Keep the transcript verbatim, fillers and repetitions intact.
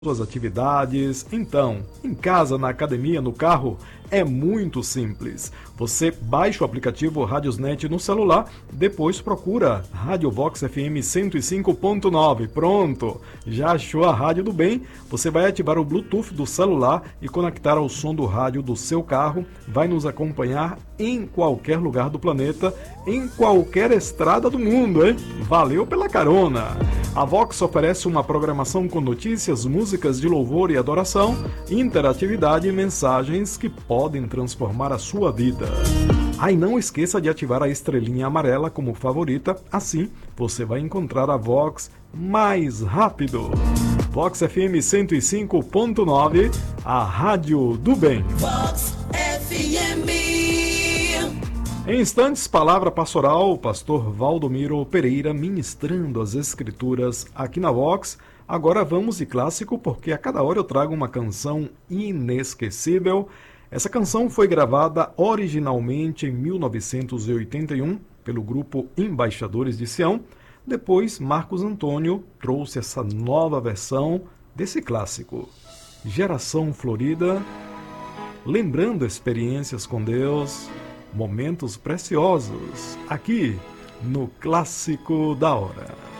suas atividades. Então, em casa, na academia, no carro, é muito simples. Você baixa o aplicativo Radiosnet no celular, depois procura Rádio Vox F M cento e cinco ponto nove. Pronto! Já achou a rádio do bem? Você vai ativar o Bluetooth do celular e conectar ao som do rádio do seu carro. Vai nos acompanhar em qualquer lugar do planeta, em qualquer estrada do mundo, hein? Valeu pela carona! A Vox oferece uma programação com notícias, músicas de louvor e adoração, interatividade e mensagens que podem transformar a sua vida. Ah, e não esqueça de ativar a estrelinha amarela como favorita, assim você vai encontrar a Vox mais rápido. Vox F M cento e cinco ponto nove, a rádio do bem. Vox F M. Em instantes, palavra pastoral, o pastor Valdomiro Pereira ministrando as escrituras aqui na Vox. Agora vamos de clássico, porque a cada hora eu trago uma canção inesquecível. Essa canção foi gravada originalmente em mil novecentos e oitenta e um pelo grupo Embaixadores de Sião. Depois, Marcos Antônio trouxe essa nova versão desse clássico. Geração Florida, lembrando experiências com Deus, momentos preciosos, aqui no Clássico da Hora.